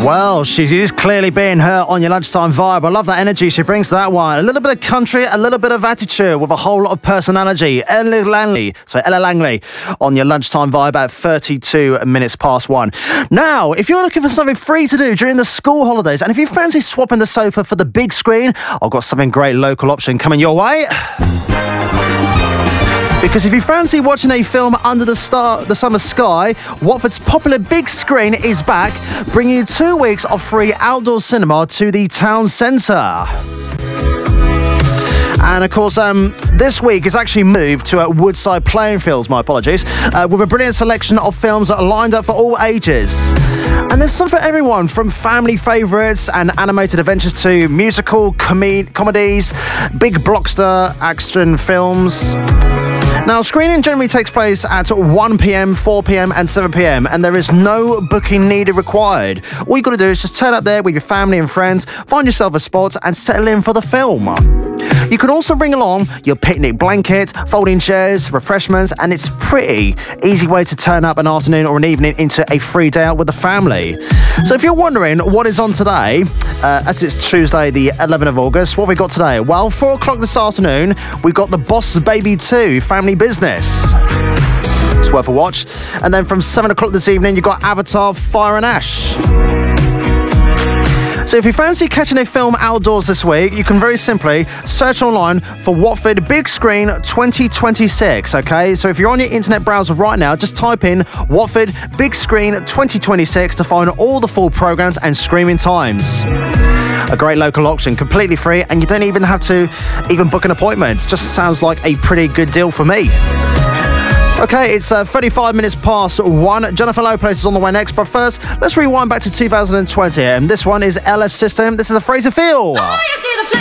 Well, she is clearly being her on your lunchtime vibe. I love that energy she brings to that one. A little bit of country, a little bit of attitude with a whole lot of personality. Ella Langley on your lunchtime vibe at 32 minutes past 1. Now, if you're looking for something free to do during the school holidays, and if you fancy swapping the sofa for the big screen, I've got something great local option coming your way. Because if you fancy watching a film under the summer sky, Watford's popular big screen is back, bringing you 2 weeks of free outdoor cinema to the town centre. And of course, this week is actually moved to Woodside Playing Fields, my apologies, with a brilliant selection of films that are lined up for all ages. And there's some for everyone, from family favourites and animated adventures to musical comedies, big blockbuster action films. Now, screening generally takes place at 1pm, 4pm and 7pm, and there is no booking needed required. All you got to do is just turn up there with your family and friends, find yourself a spot and settle in for the film. You can also bring along your picnic blanket, folding chairs, refreshments, and it's a pretty easy way to turn up an afternoon or an evening into a free day out with the family. So if you're wondering what is on today, as it's Tuesday the 11th of August, what have we got today? Well, 4 o'clock this afternoon, we've got The Boss Baby 2, Family Business. It's worth a watch. And then from 7 o'clock this evening, you've got Avatar, Fire and Ash. So if you fancy catching a film outdoors this week, you can very simply search online for Watford Big Screen 2026, okay? So if you're on your internet browser right now, just type in Watford Big Screen 2026 to find all the full programmes and screening times. A great local option, completely free, and you don't even have to book an appointment. Just sounds like a pretty good deal for me. Okay, it's 35 minutes past 1. Jennifer Lopez is on the way next, but first, let's rewind back to 2020. And this one is LF System. This is A Fraser Feel. Oh, you see the